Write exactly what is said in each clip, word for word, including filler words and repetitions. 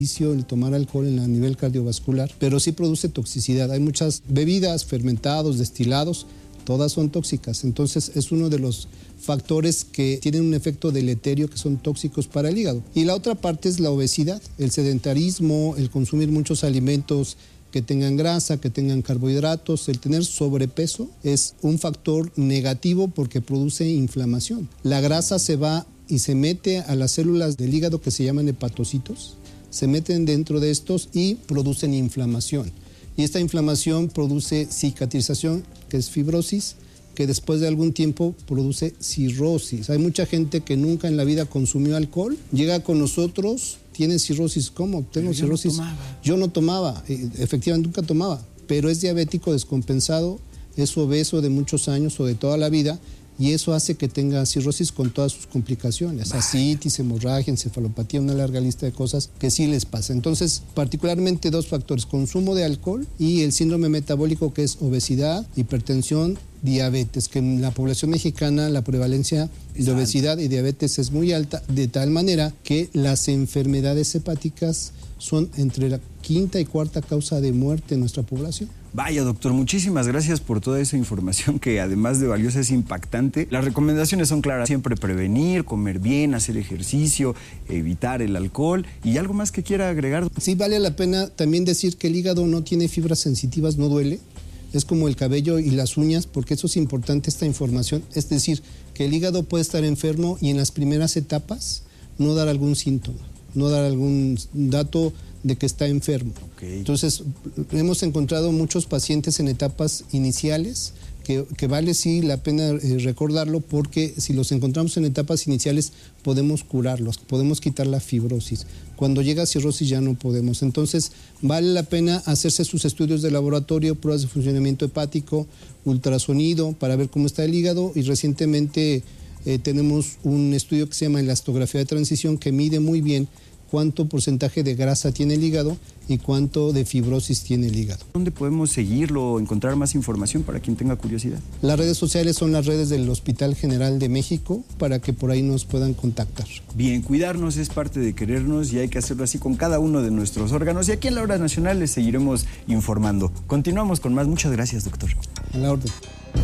el tomar alcohol en a nivel cardiovascular, pero sí produce toxicidad. Hay muchas bebidas, fermentados, destilados, todas son tóxicas. Entonces es uno de los factores que tienen un efecto deleterio, que son tóxicos para el hígado. Y la otra parte es la obesidad, el sedentarismo, el consumir muchos alimentos que tengan grasa, que tengan carbohidratos. El tener sobrepeso es un factor negativo porque produce inflamación. La grasa se va y se mete a las células del hígado que se llaman hepatocitos, se meten dentro de estos y producen inflamación. Y esta inflamación produce cicatrización, que es fibrosis, que después de algún tiempo produce cirrosis. Hay mucha gente que nunca en la vida consumió alcohol, llega con nosotros, tiene cirrosis. ¿Cómo? Tengo yo cirrosis. No tomaba. Yo no tomaba, efectivamente nunca tomaba, pero es diabético descompensado, es obeso de muchos años o de toda la vida, y eso hace que tenga cirrosis con todas sus complicaciones, ascitis, hemorragia, encefalopatía, una larga lista de cosas que sí les pasa. Entonces, particularmente dos factores, consumo de alcohol y el síndrome metabólico, que es obesidad, hipertensión, diabetes, que en la población mexicana la prevalencia de obesidad y diabetes es muy alta, de tal manera que las enfermedades hepáticas son entre la quinta y cuarta causa de muerte en nuestra población. Vaya, doctor, muchísimas gracias por toda esa información que además de valiosa es impactante. Las recomendaciones son claras, siempre prevenir, comer bien, hacer ejercicio, evitar el alcohol. ¿Y algo más que quiera agregar? Sí, vale la pena también decir que el hígado no tiene fibras sensitivas, no duele. Es como el cabello y las uñas, porque eso es importante, esta información. Es decir, que el hígado puede estar enfermo y en las primeras etapas no dar algún síntoma, no dar algún dato de que está enfermo. Okay. Entonces, hemos encontrado muchos pacientes en etapas iniciales que, que vale sí la pena eh, recordarlo, porque si los encontramos en etapas iniciales podemos curarlos, podemos quitar la fibrosis. Cuando llega a cirrosis ya no podemos. Entonces, vale la pena hacerse sus estudios de laboratorio, pruebas de funcionamiento hepático, ultrasonido para ver cómo está el hígado, y recientemente eh, tenemos un estudio que se llama elastografía de transición, que mide muy bien cuánto porcentaje de grasa tiene el hígado y cuánto de fibrosis tiene el hígado. ¿Dónde podemos seguirlo o encontrar más información para quien tenga curiosidad? Las redes sociales son las redes del Hospital General de México, para que por ahí nos puedan contactar. Bien, cuidarnos es parte de querernos y hay que hacerlo así con cada uno de nuestros órganos. Y aquí en La Hora Nacional les seguiremos informando. Continuamos con más. Muchas gracias, doctor. A la orden.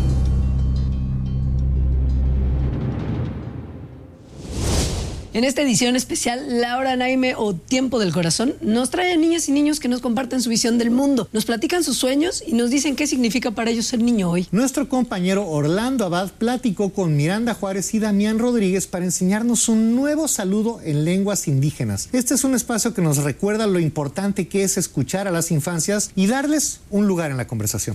En esta edición especial, La Hora Naime o Tiempo del Corazón nos trae a niñas y niños que nos comparten su visión del mundo, nos platican sus sueños y nos dicen qué significa para ellos ser niño hoy. Nuestro compañero Orlando Abad platicó con Miranda Juárez y Damián Rodríguez para enseñarnos un nuevo saludo en lenguas indígenas. Este es un espacio que nos recuerda lo importante que es escuchar a las infancias y darles un lugar en la conversación.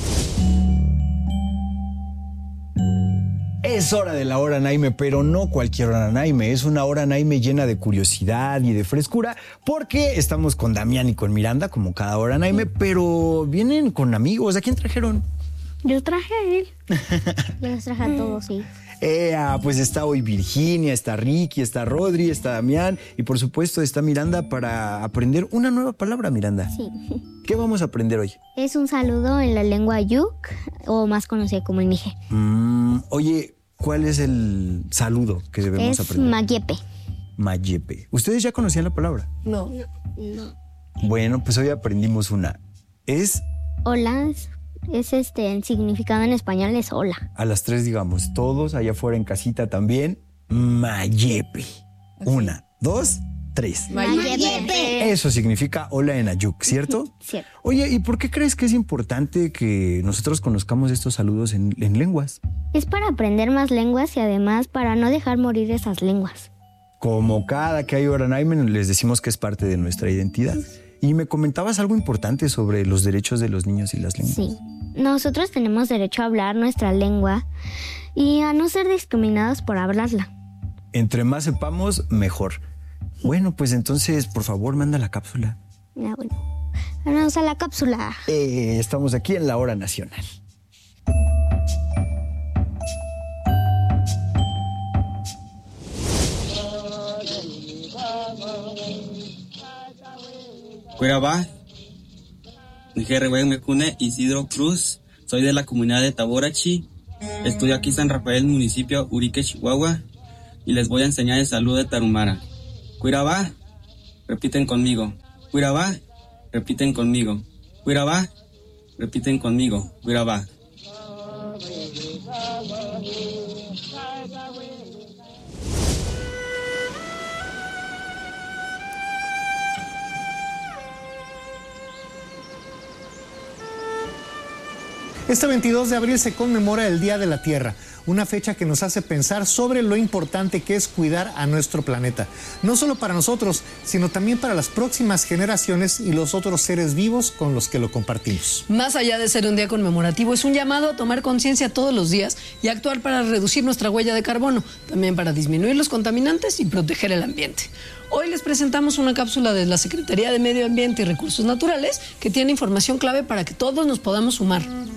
Es hora de la Hora Naime, pero no cualquier Hora Naime. Es una Hora Naime llena de curiosidad y de frescura, porque estamos con Damián y con Miranda, como cada Hora Naime, pero vienen con amigos. ¿A quién trajeron? Yo traje a él. Yo los traje a todos, sí. Eh, pues está hoy Virginia, está Ricky, está Rodri, está Damián y por supuesto está Miranda para aprender una nueva palabra, Miranda. Sí. ¿Qué vamos a aprender hoy? Es un saludo en la lengua yuk, o más conocida como el mije. Mm, oye, ¿cuál es el saludo que debemos es aprender? Mayepe. Mayepe. ¿Ustedes ya conocían la palabra? No. No. Bueno, pues hoy aprendimos una. Es... Hola, es, es este, el significado en español es hola. A las tres digamos, todos allá afuera en casita también, Mayepe. Una, dos, tres. Mayepe. Eso significa hola en Ayuk, ¿cierto? Cierto. Oye, ¿y por qué crees que es importante que nosotros conozcamos estos saludos en, en lenguas? Es para aprender más lenguas y además para no dejar morir esas lenguas. Como cada que hay Hora Naime, les decimos que es parte de nuestra identidad. Y me comentabas algo importante sobre los derechos de los niños y las lenguas. Sí. Nosotros tenemos derecho a hablar nuestra lengua y a no ser discriminados por hablarla. Entre más sepamos, mejor. Bueno, pues entonces, por favor, manda la cápsula. Ya, bueno. Vamos a la cápsula. Eh, estamos aquí en la Hora Nacional. Cuerabá, me cune Isidro Cruz, soy de la comunidad de Taborachi, estudio aquí en San Rafael, municipio Urique, Chihuahua, y les voy a enseñar el saludo de Tarumara. Cuerabá, repiten conmigo. Huirabá, repiten conmigo. Huirabá, repiten conmigo. Huirabá. Este veintidós de abril se conmemora el Día de la Tierra, una fecha que nos hace pensar sobre lo importante que es cuidar a nuestro planeta, no solo para nosotros, sino también para las próximas generaciones y los otros seres vivos con los que lo compartimos. Más allá de ser un día conmemorativo, es un llamado a tomar conciencia todos los días y actuar para reducir nuestra huella de carbono, también para disminuir los contaminantes y proteger el ambiente. Hoy les presentamos una cápsula de la Secretaría de Medio Ambiente y Recursos Naturales que tiene información clave para que todos nos podamos sumar.